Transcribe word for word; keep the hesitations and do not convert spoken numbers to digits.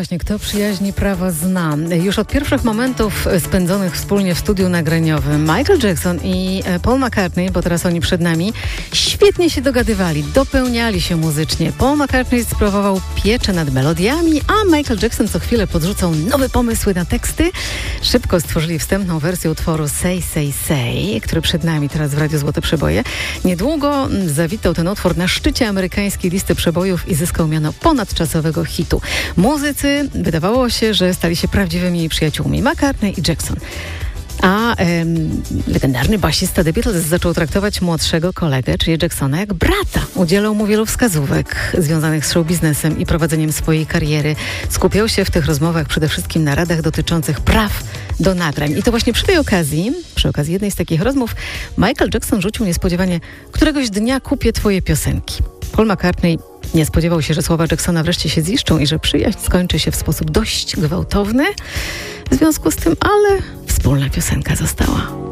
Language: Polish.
właśnie, kto przyjaźni prawo zna. Już od pierwszych momentów spędzonych wspólnie w studiu nagraniowym Michael Jackson i Paul McCartney, bo teraz oni przed nami, świetnie się dogadywali, dopełniali się muzycznie. Paul McCartney sprawował pieczę nad melodiami, a Michael Jackson co chwilę podrzucał nowe pomysły na teksty. Szybko stworzyli wstępną wersję utworu Say, Say, Say, który przed nami teraz w Radiu Złote Przeboje. Niedługo zawitał ten utwór na szczycie amerykańskiej listy przebojów i zyskał miano ponadczasowego hitu. Muzycy, wydawało się, że stali się prawdziwymi przyjaciółmi, McCartney i Jackson. A em, legendarny basista The Beatles zaczął traktować młodszego kolegę, czyli Jacksona, jak brata. Udzielał mu wielu wskazówek związanych z showbiznesem i prowadzeniem swojej kariery. Skupiał się w tych rozmowach przede wszystkim na radach dotyczących praw do nagrań. I to właśnie przy tej okazji, przy okazji jednej z takich rozmów, Michael Jackson rzucił niespodziewanie: któregoś dnia kupię twoje piosenki. Paul McCartney nie spodziewał się, że słowa Jacksona wreszcie się ziszczą i że przyjaźń skończy się w sposób dość gwałtowny. W związku z tym, ale wspólna piosenka została.